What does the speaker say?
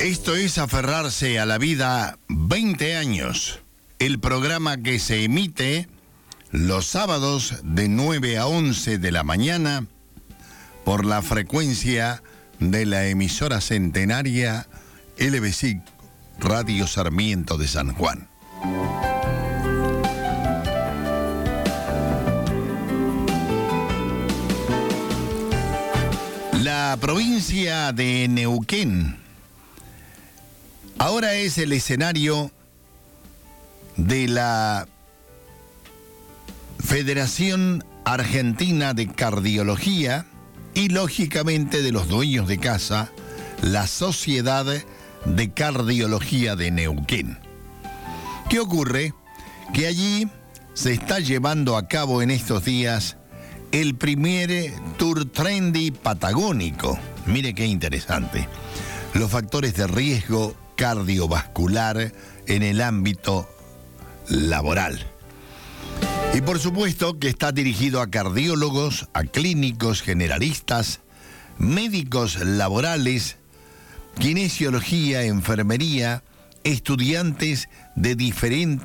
Esto es Aferrarse a la Vida 20 años, el programa que se emite los sábados de 9 a 11 de la mañana por la frecuencia de la emisora centenaria LBC Radio Sarmiento de San Juan. La provincia de Neuquén ahora es el escenario de la Federación Argentina de Cardiología y, lógicamente, de los dueños de casa, la Sociedad de Cardiología de Neuquén. ¿Qué ocurre? Que allí se está llevando a cabo en estos días el primer Tour Trendy patagónico. Mire qué interesante. Los factores de riesgo cardiovascular en el ámbito laboral. Y por supuesto que está dirigido a cardiólogos, a clínicos generalistas, médicos laborales, kinesiología, enfermería, estudiantes de diferentes